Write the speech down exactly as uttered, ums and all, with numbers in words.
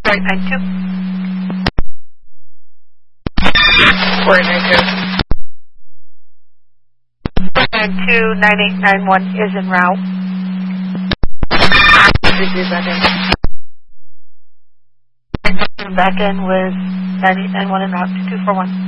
Right, nine two. Four eight nine two. Nine two nine eight nine one is en route. Review back in. Back in with nine eight nine one en route to two four one.